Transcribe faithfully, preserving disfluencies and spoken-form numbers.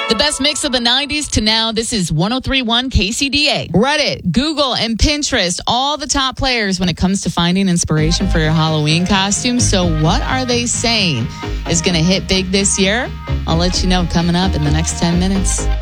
The best mix of the nineties to now. This is one oh three point one K C D A. Reddit, Google, and Pinterest, all the top players when it comes to finding inspiration for your Halloween costume. So what are they saying is going to hit big this year? I'll let you know coming up in the next ten minutes.